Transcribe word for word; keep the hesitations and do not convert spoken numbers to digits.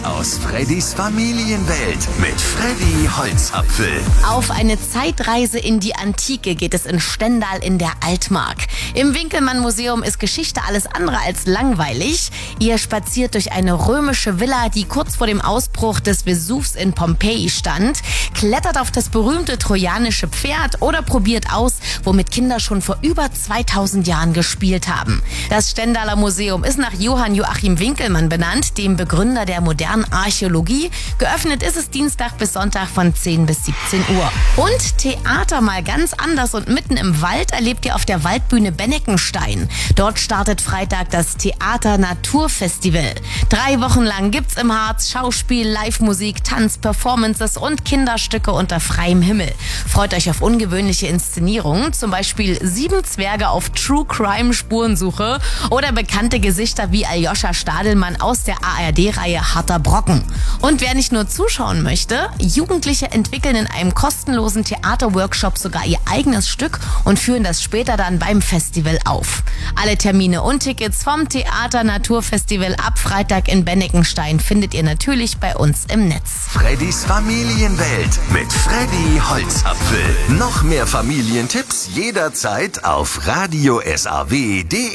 aus Freddys Familienwelt mit Freddy Holzapfel. Auf eine Zeitreise in die Antike geht es in Stendal in der Altmark. Im Winkelmann-Museum ist Geschichte alles andere als langweilig. Ihr spaziert durch eine römische Villa, die kurz vor dem Ausbruch des Vesuvs in Pompeji stand, klettert auf das berühmte trojanische Pferd oder probiert aus, womit Kinder schon vor über zweitausend Jahren gespielt haben. Das Stendaler Museum ist nach Johann Joachim Winkelmann benannt, dem Begründer der modernen Archäologie. Geöffnet ist es Dienstag bis Sonntag von zehn bis siebzehn Uhr. Und Theater mal ganz anders und mitten im Wald erlebt ihr auf der Waldbühne Benneckenstein. Dort startet Freitag das Theater Naturfestival. Drei Wochen lang gibt's im Harz Schauspiel, Live-Musik, Tanz, Performances und Kinderstücke unter freiem Himmel. Freut euch auf ungewöhnliche Inszenierungen, zum Beispiel Sieben Zwerge auf True-Crime-Spurensuche oder bekannte Gesichter wie Aljoscha Stadelmann aus der A R D-Reihe Harter Brocken. Und wer nicht nur zuschauen möchte, Jugendliche entwickeln in einem kostenlosen Theaterworkshop sogar ihr eigenes Stück und führen das später dann beim Festival auf. Alle Termine und Tickets vom Theater Naturfestival ab Freitag in Benneckenstein findet ihr natürlich bei uns im Netz. Freddys Familienwelt mit Freddy Holzapfel. Noch mehr Familientipps jederzeit auf radio s a w punkt de.